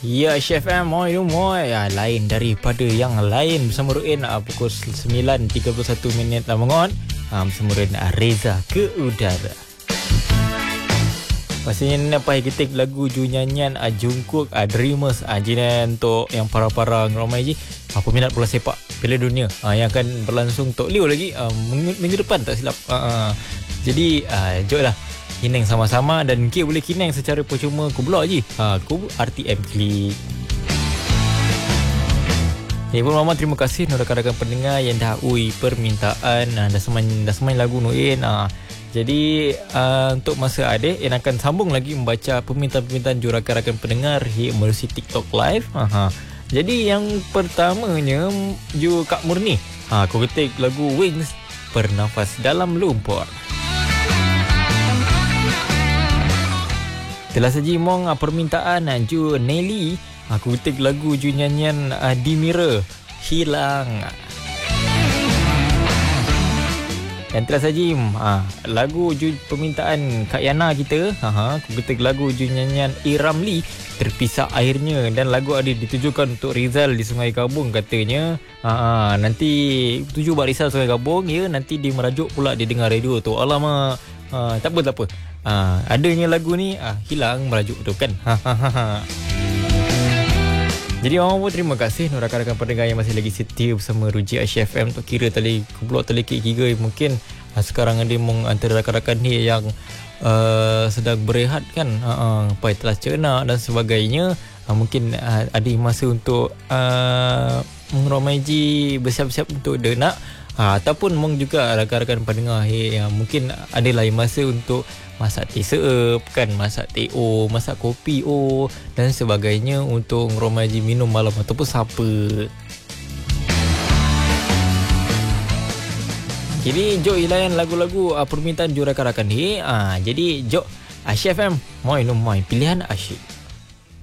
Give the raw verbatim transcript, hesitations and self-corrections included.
Ya, Chef M, moi moi. Ya, lain daripada yang lain bersama Ruin uh, pukul sembilan tiga puluh satu minit lah mengon. Uh, bersama Ruin uh, Reza ke udara. Pastinya ni apa kita lagu ju nyanyian uh, Jungkook uh, Dreamers uh, jina untuk yang para-para ramai je uh, peminat bola sepak Piala Dunia uh, yang akan berlangsung Tok Liu lagi uh, minggu depan tak silap. Uh, uh. Jadi uh, jom lah kineng sama-sama dan K boleh kineng secara percuma ku blog je. Ha, ku R T M klik. Ya pun mama terima kasih kepada rakan-rakan pendengar yang dah ui permintaan uh, dah semain dah semain lagu Nuin. Uh, jadi uh, untuk masa ada yang akan sambung lagi membaca permintaan-permintaan ju rakan-rakan pendengar di melalui TikTok live. Aha. Jadi yang pertamanya ju Kak Murni. Ha, aku ketik lagu Wings Bernafas Dalam Lumpur. Telah saji mong uh, permintaan uh, ju Nelly. Aku ketik lagu ju nyanyian uh, Dimira Hilang. Dan telah saji uh, lagu ju permintaan Kak Yana kita. uh, Aku ketik lagu ju nyanyian Iramli Terpisah Airnya. Dan lagu ada ditujukan untuk Rizal di Sungai Kabung katanya. uh, Nanti tuju buat Rizal Sungai Kabung ya. Nanti dia merajuk pula dia dengar radio tu. Alamak, uh, tak apa tak apa. Uh, adanya lagu ni uh, hilang merajuk tu kan. Jadi orang pun terima kasih rakan-rakan pendengar yang masih lagi setia bersama Ruji Aisyah F M. Tak kira tali kublok tali kek giga mungkin uh, sekarang ada mong antara rakan-rakan ni yang uh, sedang berehat kan, uh, uh, telah cerna dan sebagainya. Uh, mungkin uh, ada masa untuk uh, mengromaiji bersiap-siap untuk denak. Ha, ataupun mong juga rakan-rakan pendengar hey, yang mungkin ada lain masa untuk masak teh seup kan, masak teh o, masak kopi o dan sebagainya untuk ngeromaji minum malam ataupun sapa. Jadi jok ilayan lagu-lagu uh, permintaan ju rakan-rakan ni. Ha, jadi jok Aisyah F M, moi no moi pilihan asyik.